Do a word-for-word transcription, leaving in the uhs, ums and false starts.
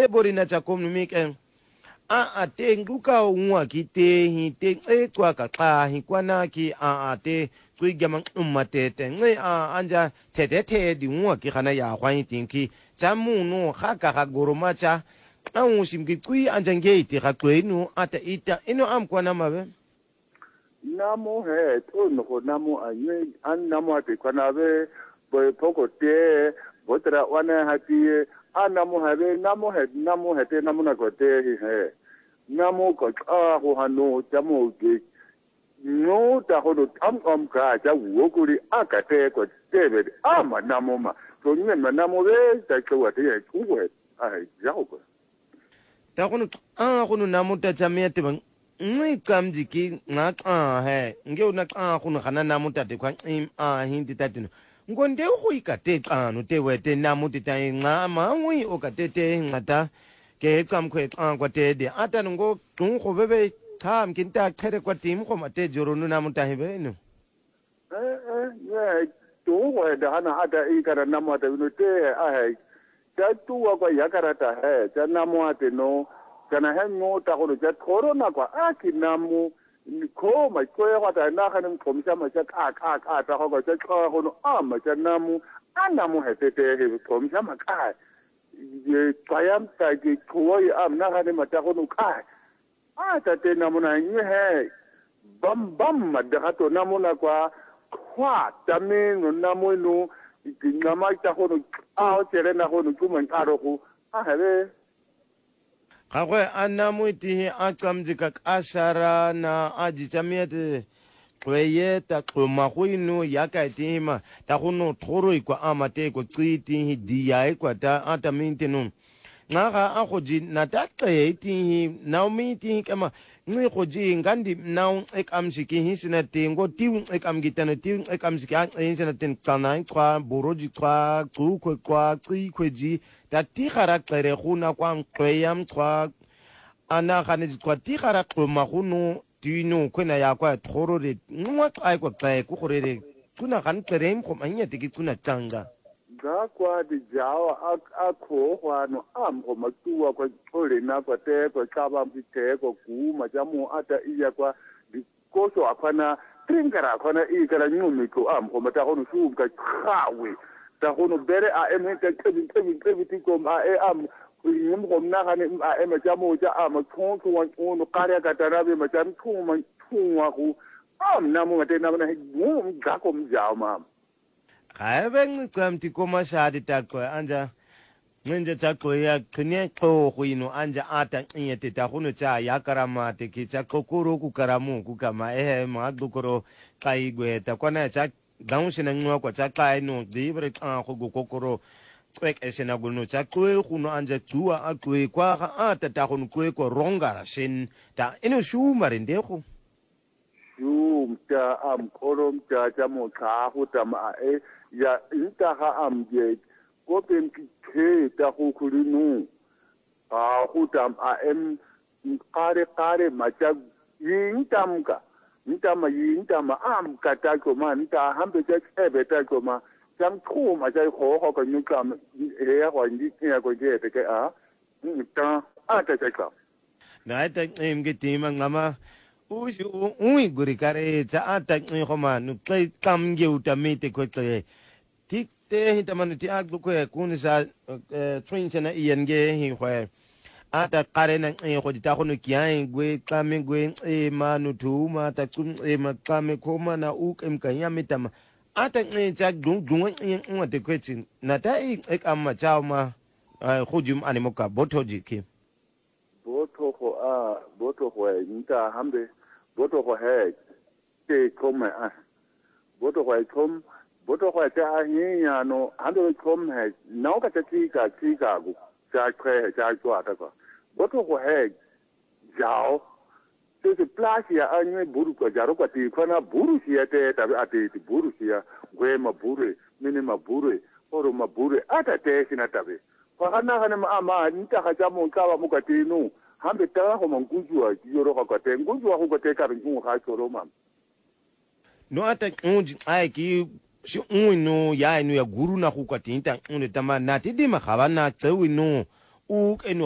e borina tsa komnumike a a te nguka unwa ki te hi te e kwa ka ka hi kwana ki a a te kui gamang umate te nge a anja te te te di unwa ki khana ya hwai tinki tsa munu ga ka ga goroma tsa a unshim ki kui anja ngeti ga kwenu ata ita ino am kwana mabe namo he to no ko namo anye an namo ate kwana be bo poko te botra wana hati a namo habe namo he namo he te namo na ko te he namo ko a ho hano tamo ke no ta ho no tam am ka ja wo ko ri a ka te ko te be a ma namo ma to ni ma namo be ta ko wa te ye ku we a ja ko ta kono a kono namo ta tsamea te bang ngi kamji ki nga a he nge una a kono kana namo ta te kwa im a hindi ta tino ngonde go ikate xano te wete namo te ta nga ma ngui o ka te te ngata ke kam khwe a kwa te de ata ngo tung go bebe tham kin ta khere kwa tim go ma te joro nu namo ta hebe no eh eh ye to wa da hana ata i kara namo ta no te a he ta tu wa kwa yakarata he ta namo ate no kana he no ta go ja corona kwa a ki namo ko ma ko ya ta na kana mkhomisa ma cha ka ka ka ta go cha ka go no a ma cha namo a namo he te te he khomisa ma ka ye kayam ta ki ko ya am na kana ma ta go no ka a ta te namo na ni he bam bam ma da to namo na kwa kwa ta me no namo no ki ngama ta go no a o tere na go no ku man ka ro ku a he ga gwe a namo ti a tsamji ka kasara na a ji tsamete kweye ta koma go ino ya ka ti ma ta go no thoro ikwa amate ko tsiti hi dia ikwa ta ata minte no nga ga a go ji na ta tse ti na mi ti kama ngi go ji ngandi na ek amshi ki hi sina tengo ti ek am gitana ti ek amshi ka hi sina ten kana kwa boroji kwa ku kwa kwa tsi kweji ta ti gara tlere go na kwa kweyam kwa ana ga ne kwa ti gara koma go no tino kwena ya kwa thoro re nwa tsa kwa tsa ku gore re kuna ga ntlere mo ma nya te ki kuna tsanga ga kwa di jawa a a kho wa no am go matuwa kwa tole na kwa te kwa kaba mpite kwa kuma jamu ata iya kwa di koso akwana tringara kwana i kara nyumi ko am go mata go no su ka khawe ta go no bere a em ka kebi kebi kebi ti ko ma e am yim go na ga ne a em jamu ja am ko ko wa no kare ka tarabe ma jam ko ma tuwa go am na mo te na na go ga ko mjama ga ben kamti koma shadi ta ko anja nje ta ko ya kne ko go ino anja ata nyete ta go no cha ya karama te ki cha kokoro ku karamu ku kama eh ma dukoro kai gwe ta kona cha daun sina ngwa kwa cha kai no dibre ta go go kokoro kwek esena go no cha ko go no anja tuwa a ko kwa ga ata ta go no ko ko ronga shin ta ino shu mare ndego shu mta am korom cha cha mo kha ho ta ma e ya inta ha am je ko pen ki ke ta ho kulinu a ho tam a em kare kare ma cha yin tam ka inta ma yin tam am ka ta ko ma inta hambe cha ebe ta ko ma jam khu ma cha ho ho ko nyu kam e ya ko ni ya ko je te ke a ta a ta cha ka na ta em ge ti ma ngama u shi u i guri kare cha ata ngi khoma nu kai kam ge utamite ko te ti te hitaman ti ak ko kun sa twin chana ienge hi khwe ata kare na ngi ko ta khono kiai gwe kame gwe e manu tu ma ta kun e ma kame khoma na u kem ka ya mitama ata ngi cha dung dung ngi ngate kwetsin na ta i ek amma cha ma khujum animoka botoji ki boto ko a boto ko inta hambe boto ko he te kome a boto ko kom boto ko ta hi ya no hando kom he na ka ta ti ka ti ka gu cha kre cha kwa ta ko boto ko he jao te se plasia a ni buru ko jaro ko ti ko na buru sia te ta a ti ti buru sia gwe ma buru mini ma buru oro ma buru ata te sina tabe ko kana kana ma ama nta ka jamo ka ba mo ka ti no hambe ta ho mangujwa yoro ka te ngujwa ho ka te ka ringu ha choro mam no ata unji ai ki shi unno ya inu ya guru na ku ka tinta unne tama na ti di ma khaba na tsewi no u